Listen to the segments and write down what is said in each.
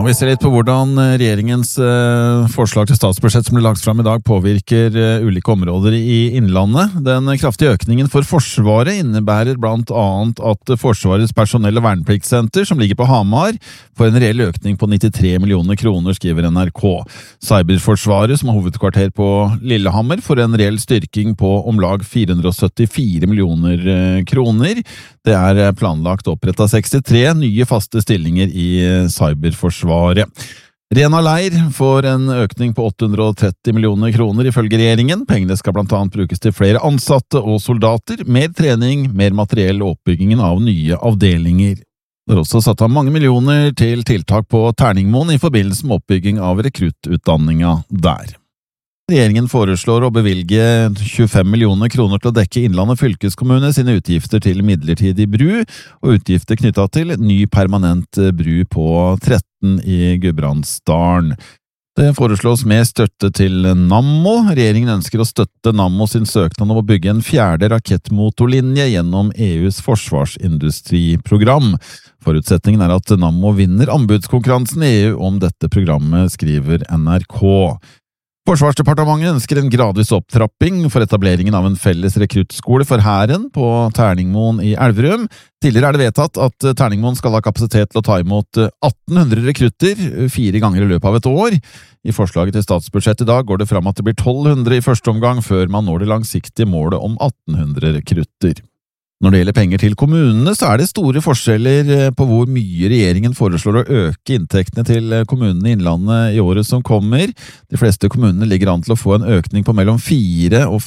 Vi ser litt på hvordan regjeringens forslag til statsbudsjett som ble lagt fram i dag påvirker ulike områder i Innlandet. Den kraftige økningen for Forsvaret innebærer blant annet at Forsvarets personell- og vernepliktsenter, som ligger på Hamar, får en reell økning på 93 millioner kroner, skriver NRK. Cyberforsvaret, som har hovedkvarter på Lillehammer, får en reell styrking på om lag 474 millioner kroner. Det er planlagt opprettet 63 nye faste stillinger i Cyberforsvaret. Rena Leir får en økning på 830 millioner kroner ifølge regjeringen. Pengene skal blant annet brukes til flere ansatte og soldater, mer trening, mer materiell og oppbyggingen av nye avdelinger. Det er også satt av mange millioner til tiltak på Terningmoen i forbindelse med oppbygging av rekruttutdanninga der. Regjeringen foreslår å bevilge 25 millioner kroner til å dekke Innlandet fylkeskommune sine utgifter til midlertidig bru, og utgifter knyttet til ny permanent bru på 13 i Gudbrandsdalen. Det foreslås mer støtte til Nammo. Regjeringen ønsker å støtte Nammo sin søknad om å bygge en 4. rakettmotorlinje gjennom EUs forsvarsindustriprogram. Forutsetningen er at Nammo vinner anbudskonkurransen i EU om dette programmet, skriver NRK. Forsvarsdepartementet ønsker en gradvis opptrapping for etableringen av en felles rekruttskole for Hæren på Terningmoen i Elverum. Tidligere er det vedtatt at Terningmoen skal ha kapasitet til å ta imot 1800 rekrutter 4 ganger i løpet av et år. I forslaget til statsbudsjett i dag går det fram at det blir 1200 i første omgang før man når det langsiktige målet om 1800 rekrutter. Når det gjelder penger til kommunene, så er det store forskjeller på hvor mye regjeringen foreslår å øke inntektene til kommunene i Innlandet i året som kommer. De fleste kommunene ligger an til å få en økning på mellom 4 og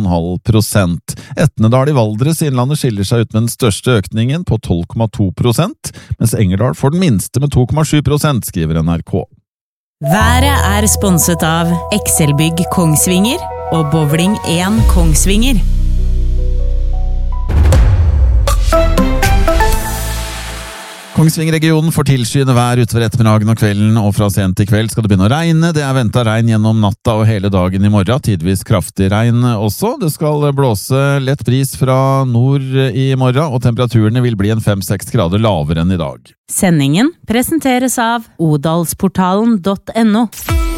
5,5%. Etnedal i Valdres i Innlandet skiller seg ut med den største økningen på 12,2%, mens Engerdal får den minste med 2,7%, skriver NRK. Været er sponset av Excelbygg Kongsvinger og Bowling 1 Kongsvinger. Kongsvinger-regionen får tilskyende vær utover ettermiddagen og kvelden, og fra sent til kveld skal det begynne å regne. Det er ventet regn gjennom natta og hele dagen i morgen, tidvis kraftig regn også. Det skal blåse lett bris fra nord i morgen, og temperaturene vil bli en 5-6 grader lavere enn i dag. Sendingen presenteres av odalsportalen.no.